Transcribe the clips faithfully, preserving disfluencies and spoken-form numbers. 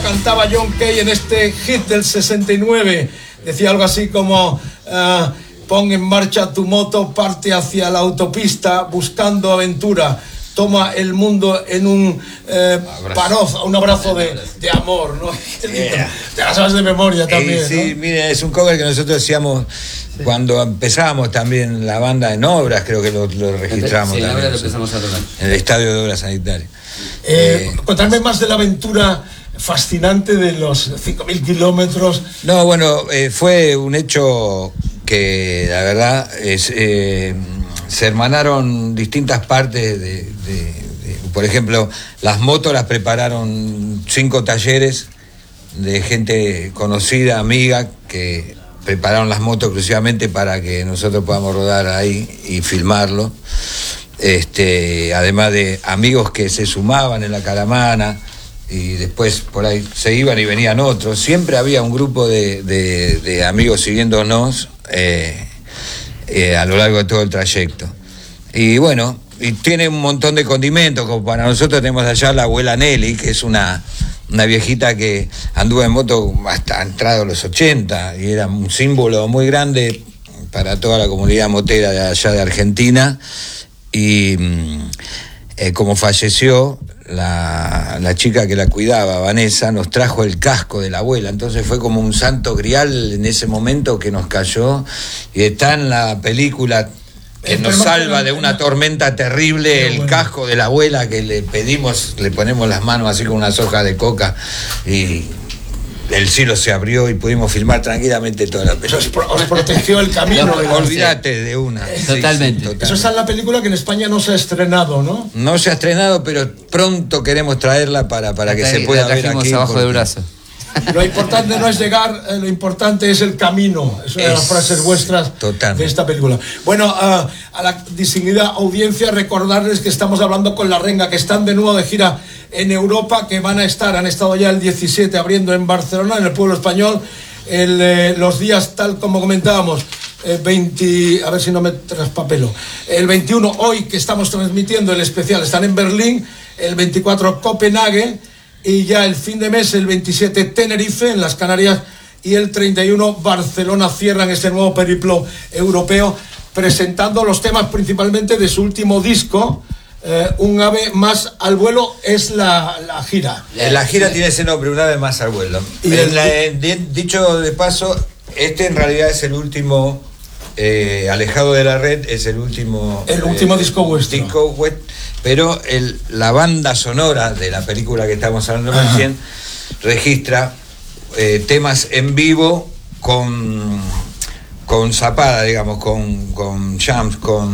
cantaba John Kay en este hit del sesenta y nueve. Decía algo así como uh, pon en marcha tu moto, parte hacia la autopista buscando aventura, toma el mundo en un eh, paroz, un abrazo de, de amor, ¿no? Yeah. Te las sabes de memoria también, sí, ¿no? Mire, es un cover que nosotros hacíamos sí. cuando empezábamos también la banda en Obras, creo que lo, lo registramos sí, también. Ahora lo empezamos a tocar. En el Estadio de Obras Sanitarias. Eh, eh, contadme más de la aventura fascinante de los cinco mil kilómetros. No, bueno, eh, fue un hecho que la verdad es, eh, se hermanaron distintas partes de, de, de, por ejemplo, las motos las prepararon cinco talleres de gente conocida, amiga, que prepararon las motos exclusivamente para que nosotros podamos rodar ahí y filmarlo. Este, además de amigos que se sumaban en la caravana y después por ahí se iban y venían otros. Siempre había un grupo de, de, de amigos siguiéndonos eh, eh, a lo largo de todo el trayecto. Y bueno, y tiene un montón de condimentos, como para nosotros tenemos allá la abuela Nelly, que es una, una viejita que anduvo en moto hasta entrado a los ochenta y era un símbolo muy grande para toda la comunidad motera de allá de Argentina. Y eh, como falleció la, la chica que la cuidaba, Vanessa, nos trajo el casco de la abuela, entonces fue como un santo grial en ese momento que nos cayó, y está en la película que nos salva de una tormenta terrible, el casco de la abuela, que le pedimos, le ponemos las manos así con unas hojas de coca y el cielo se abrió y pudimos filmar tranquilamente toda la película. Os, os protegió el camino. No, olvídate de una. Eh, totalmente. Sí, sí, totalmente. Eso está en la película que en España no se ha estrenado, ¿no? No se ha estrenado, pero pronto queremos traerla para, para que se pueda ver aquí. Abajo del brazo. Lo importante no es llegar, lo importante es el camino. Es una de las frases vuestras totalmente. De esta película. Bueno, uh, a la distinguida audiencia, recordarles que estamos hablando con La Renga, que están de nuevo de gira en Europa, que van a estar, han estado ya el diecisiete abriendo en Barcelona, en el pueblo español, el, eh, los días tal como comentábamos, eh, veinte, a ver si no me traspapelo, el veintiuno, hoy que estamos transmitiendo el especial, están en Berlín, el veinticuatro Copenhague, y ya el fin de mes, el veintisiete Tenerife, en las Canarias, y el treinta y uno Barcelona cierran este nuevo periplo europeo, presentando los temas principalmente de su último disco. Eh, un ave más al vuelo es la, la gira. La gira tiene ese nombre, un ave más al vuelo. Y el, la, eh, dicho de paso, este en realidad es el último, eh, alejado de la red, es el último... El último eh, disco vuestro. Disco vuestro. Pero el, la banda sonora de la película que estamos hablando Ajá. recién registra eh, temas en vivo con, con zapada, digamos, con, con jams, con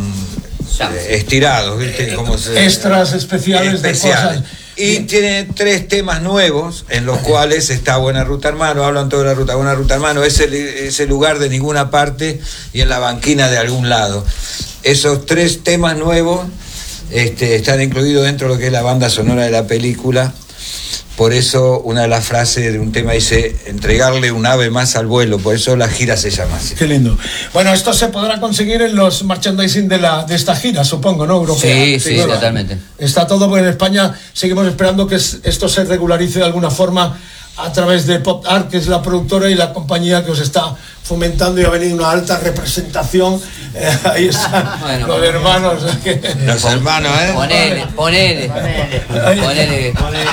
eh, estirados, ¿viste? Como se, extras especiales, especiales de cosas. Y tiene tres temas nuevos en los cuales está Buena Ruta Hermano, hablan toda la ruta, Buena Ruta Hermano, es el, es el lugar de ninguna parte y en la banquina de algún lado. Esos tres temas nuevos Este, están incluidos dentro de lo que es la banda sonora de la película. Por eso una de las frases de un tema dice entregarle un ave más al vuelo, por eso la gira se llama así. Qué lindo. Bueno, esto se podrá conseguir en los merchandising de la de esta gira, supongo, ¿no? Europea. Sí, sí, sí, totalmente. Está todo, porque en España seguimos esperando que esto se regularice de alguna forma a través de Pop Art, que es la productora y la compañía que os está fomentando, y ha venido una alta representación. Eh, ahí están bueno, los hermanos. Que... Los hermanos, ¿eh? Ponele, ponele. Ponele.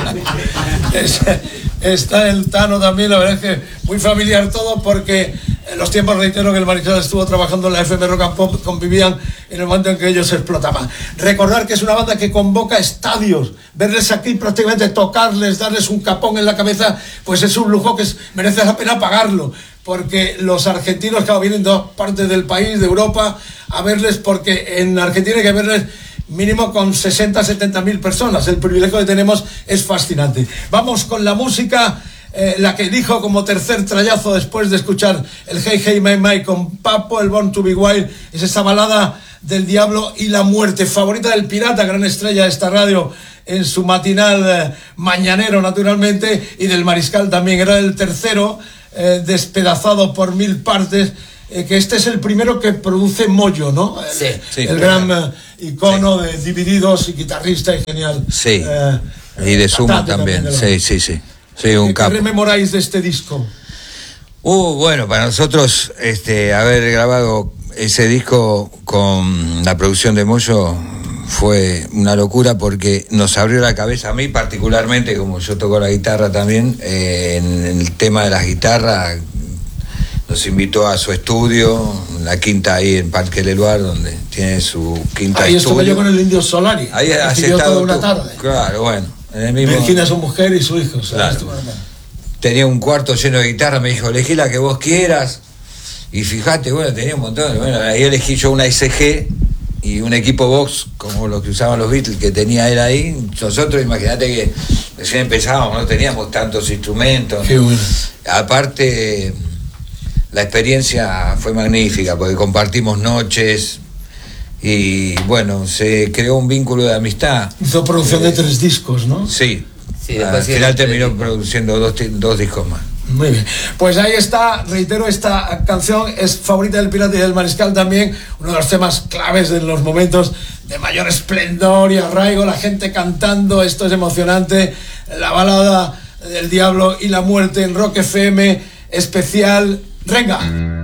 Es, está el Tano también, la verdad es que muy familiar todo, porque en los tiempos, reitero, que el Mariscal estuvo trabajando en la F M Rock and Pop, convivían en el momento en que ellos explotaban. Recordar que es una banda que convoca estadios, verles aquí prácticamente, tocarles, darles un capón en la cabeza, pues es un lujo que es, merece la pena pagarlo, porque los argentinos, claro, vienen de todas partes del país, de Europa, a verles, porque en Argentina hay que verles mínimo con sesenta, setenta mil personas. El privilegio que tenemos es fascinante. Vamos con la música, eh, la que dijo como tercer trayazo después de escuchar el Hey Hey My My con Papo, el Born to Be Wild, es esa balada del diablo y la muerte, favorita del Pirata, gran estrella de esta radio en su matinal eh, mañanero, naturalmente, y del Mariscal también. Era el tercero, eh, despedazado por mil partes, eh, que este es el primero que produce Moyo, ¿no? El, sí, sí, el gran eh, icono sí. de Divididos y guitarrista y genial. Sí, eh, y de Sumo también, también de sí, sí, sí. Sí, un ¿Qué, capo. ¿Qué rememoráis de este disco? Uh, bueno, para nosotros este, haber grabado ese disco con la producción de Moyo fue una locura porque nos abrió la cabeza, a mí particularmente, como yo toco la guitarra también, eh, en el tema de las guitarras. Nos invitó a su estudio, la quinta ahí en Parque Leluar, donde tiene su quinta Ahí estudio. estuve yo con el Indio Solari. Ahí has recibió estado toda una tú. tarde. Claro, bueno. En el mismo... Virginia, su mujer y su hijo. O sea, Claro. estuvo una tarde. Tenía un cuarto lleno de guitarra, me dijo, elegí la que vos quieras. Y fíjate, bueno, tenía un montón. Bueno, ahí elegí yo una S G y un equipo box, como lo que usaban los Beatles, que tenía él ahí. Nosotros, imagínate que recién empezábamos, no teníamos tantos instrumentos. Qué bueno. Aparte, la experiencia fue magnífica, porque compartimos noches y, bueno, se creó un vínculo de amistad. Hizo producción Eh, de tres discos, ¿no? Sí. Sí, Al después sí, final el- terminó el- produciendo dos, ti- dos discos más. Muy bien. Pues ahí está, reitero, esta canción es favorita del Pirata y del Mariscal también, uno de los temas claves en los momentos de mayor esplendor y arraigo, la gente cantando, esto es emocionante, la balada del diablo y la muerte en Rock F M especial Renga.